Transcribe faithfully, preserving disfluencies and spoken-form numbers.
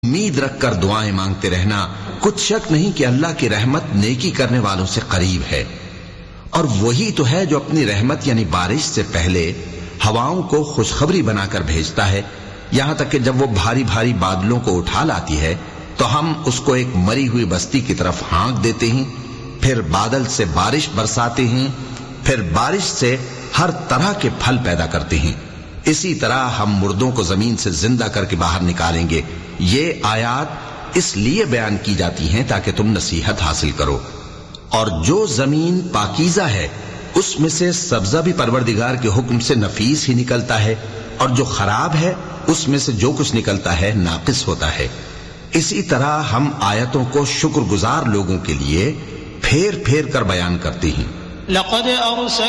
उम्मीद रखकर दुआएं मांगते रहना, कुछ शक नहीं कि अल्लाह की रहमत नेकी करने वालों से करीब है। और वही तो है जो अपनी रहमत यानी बारिश से पहले हवाओं को खुशखबरी बनाकर भेजता है, यहां तक कि जब वो भारी भारी बादलों को उठा लाती है तो हम उसको एक मरी हुई बस्ती की तरफ हाँक देते हैं, फिर बादल से बारिश बरसाते हैं, फिर बारिश से हर तरह के फल पैदा करते हैं। इसी तरह हम मुर्दों को जमीन से जिंदा करके बाहर निकालेंगे। ये आयात इसलिए बयान की जाती हैं ताकि तुम नसीहत हासिल करो। और जो जमीन पाकीज़ा है उसमें से सब्जा भी परवरदिगार के हुक्म से नफीस ही निकलता है, और जो खराब है उसमें से जो कुछ निकलता है नाकिस होता है। इसी तरह हम आयतों को शुक्रगुजार लोगों के लिए फेर फेर कर बयान करते हैं।